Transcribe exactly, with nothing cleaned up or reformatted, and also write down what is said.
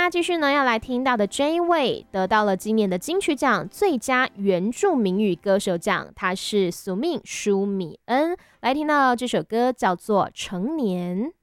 那继续呢，要来听到的这一位得到了今年的金曲奖最佳原住民语歌手奖，他是苏命舒米恩。来听到这首歌叫做《成年》。